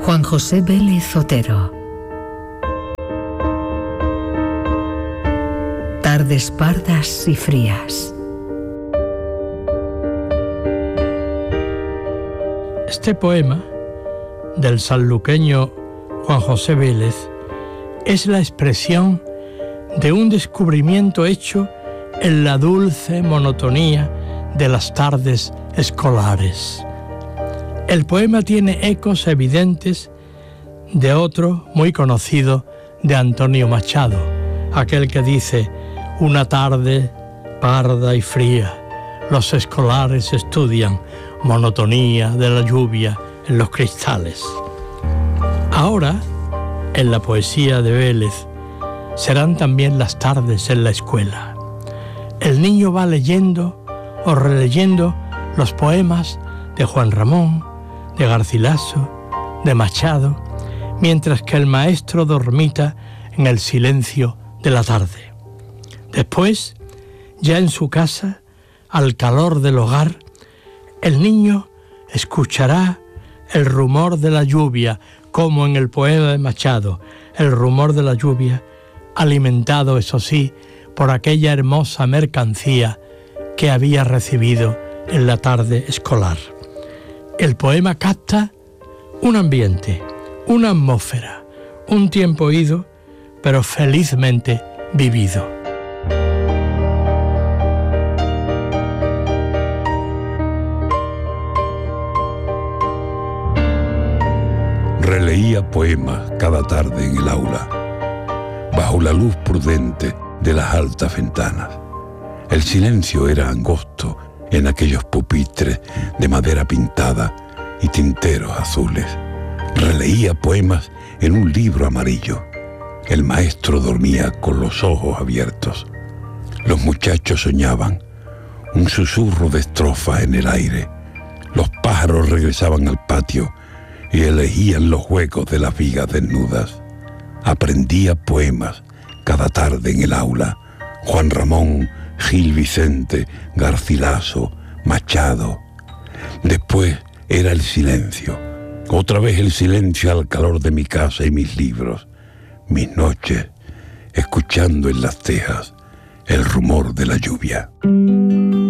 Juan José Vélez Otero. Tardes pardas y frías. Este poema del sanluqueño Juan José Vélez es la expresión de un descubrimiento hecho en la dulce monotonía de las tardes escolares. El poema tiene ecos evidentes de otro muy conocido de Antonio Machado, aquel que dice: una tarde parda y fría, los escolares estudian, monotonía de la lluvia en los cristales. Ahora, en la poesía de Vélez, serán también las tardes en la escuela. El niño va leyendo o releyendo los poemas de Juan Ramón, de Garcilaso, de Machado, mientras que el maestro dormita en el silencio de la tarde. Después, ya en su casa, al calor del hogar, el niño escuchará el rumor de la lluvia, como en el poema de Machado, el rumor de la lluvia, alimentado, eso sí, por aquella hermosa mercancía que había recibido en la tarde escolar. El poema capta un ambiente, una atmósfera, un tiempo ido, pero felizmente vivido. Releía poemas cada tarde en el aula, bajo la luz prudente de las altas ventanas. El silencio era angosto en aquellos pupitres de madera pintada y tinteros azules. Releía poemas en un libro amarillo. El maestro dormía con los ojos abiertos. Los muchachos soñaban, un susurro de estrofas en el aire. Los pájaros regresaban al patio y elegían los huecos de las vigas desnudas. Aprendía poemas cada tarde en el aula. Juan Ramón, Gil Vicente, Garcilaso, Machado. Después era el silencio. Otra vez el silencio al calor de mi casa y mis libros. Mis noches, escuchando en las tejas el rumor de la lluvia.